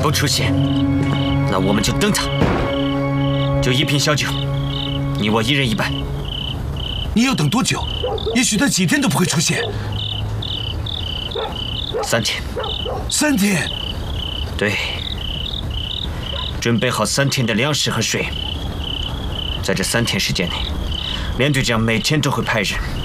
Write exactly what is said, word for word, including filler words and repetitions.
不出现，那我们就等他。就一瓶小酒，你我一人一半。 你要等多久？也许他几天都不会出现。 三天。 三天？ 对。准备好三天的粮食和水。在这三天时间内，连队长每天都会派人